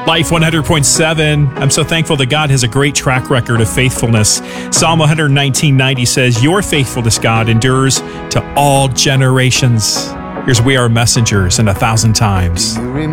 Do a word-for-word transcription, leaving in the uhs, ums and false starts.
Life one hundred point seven. I'm so thankful that God has a great track record of faithfulness. Psalm one nineteen ninety says, "Your faithfulness, God, endures to all generations." Here's "We Are Messengers" and "A Thousand Times."